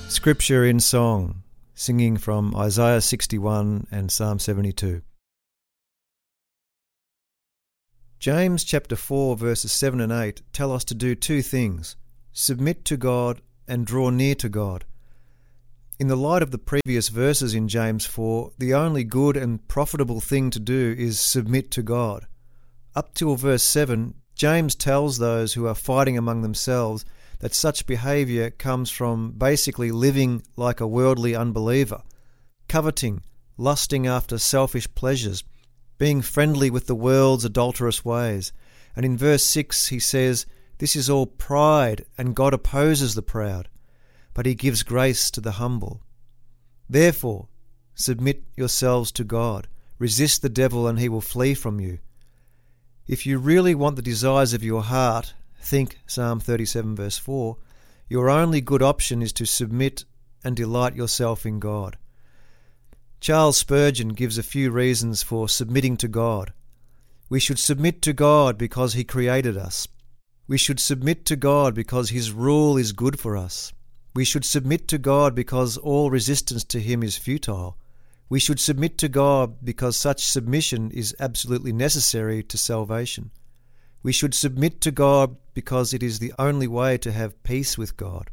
Scripture in Song, singing from Isaiah 61 and Psalm 72. James chapter 4 verses 7 and 8 tell us to do two things: submit to God and draw near to God. In the light of the previous verses in James 4, the only good and profitable thing to do is submit to God. Up till verse 7, James tells those who are fighting among themselves that such behaviour comes from basically living like a worldly unbeliever, coveting, lusting after selfish pleasures, being friendly with the world's adulterous ways. And in verse 6 he says, this is all pride, and God opposes the proud, but he gives grace to the humble. Therefore, submit yourselves to God. Resist the devil and he will flee from you. If you really want the desires of your heart, think Psalm 37 verse 4, your only good option is to submit and delight yourself in God. Charles Spurgeon gives a few reasons for submitting to God. We should submit to God because he created us. We should submit to God because his rule is good for us. We should submit to God because all resistance to him is futile. We should submit to God because such submission is absolutely necessary to salvation. We should submit to God because it is the only way to have peace with God.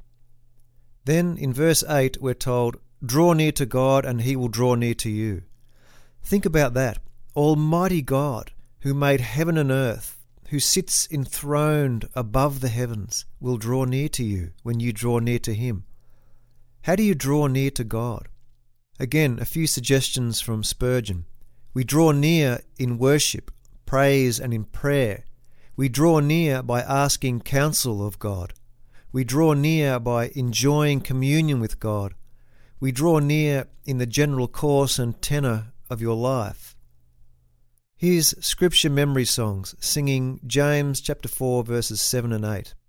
Then in verse 8 we're told, draw near to God and he will draw near to you. Think about that. Almighty God, who made heaven and earth, who sits enthroned above the heavens, will draw near to you when you draw near to him. How do you draw near to God? Again, a few suggestions from Spurgeon. We draw near in worship, praise and in prayer. We draw near by asking counsel of God. We draw near by enjoying communion with God. We draw near in the general course and tenor of your life. Here's Scripture memory songs singing James chapter 4 verses 7 and 8.